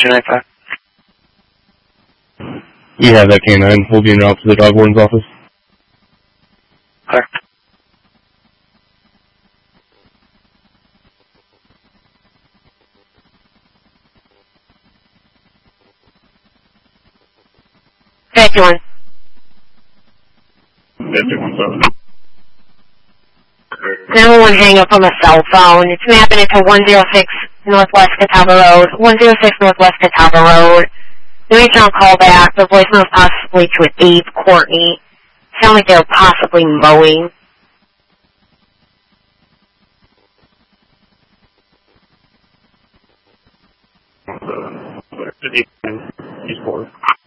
295. We have that canine. We'll be en route to the dog warden's office. Clear. $51. 51-7. Everyone hang up on the cell phone. It's mapping it to 106 Northwest Catawba Road. 106 Northwest Catawba Road. The original callback, the voicemail is possibly to a Dave Courtney. Sound like they're possibly mowing. East 4.